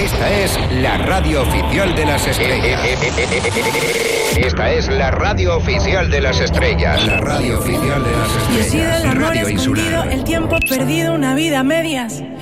Esta es la radio oficial de las estrellas. Esta es la radio oficial de las estrellas. La radio oficial de las estrellas. Y he sido el amor Radio escondido, Insular. el tiempo perdido, una vida a medias.